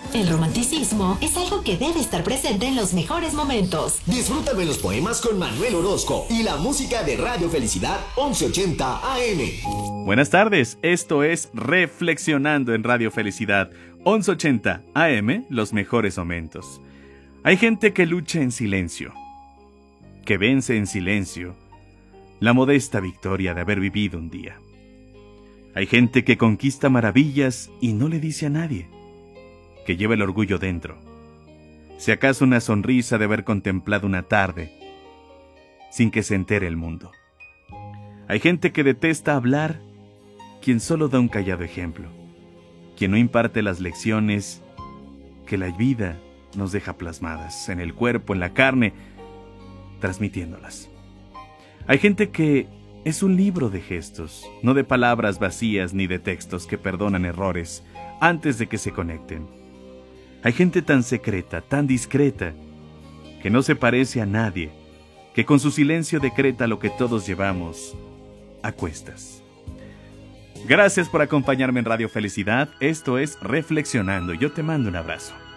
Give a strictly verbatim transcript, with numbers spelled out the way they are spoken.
El romanticismo es algo que debe estar presente en los mejores momentos. Disfrútame los poemas con Manuel Orozco y la música de Radio Felicidad once ochenta A M. Buenas tardes, esto es Reflexionando en Radio Felicidad once ochenta A M, los mejores momentos. Hay gente que lucha en silencio, que vence en silencio la modesta victoria de haber vivido un día. Hay gente que conquista maravillas y no le dice a nadie, que lleva el orgullo dentro. Si acaso una sonrisa de haber contemplado una tarde sin que se entere el mundo. Hay gente que detesta hablar, quien solo da un callado ejemplo, quien no imparte las lecciones que la vida nos deja plasmadas en el cuerpo, en la carne, transmitiéndolas. Hay gente que es un libro de gestos, no de palabras vacías ni de textos que perdonan errores antes de que se conecten. Hay gente tan secreta, tan discreta, que no se parece a nadie, que con su silencio decreta lo que todos llevamos a cuestas. Gracias por acompañarme en Radio Felicidad. Esto es Reflexionando. Yo te mando un abrazo.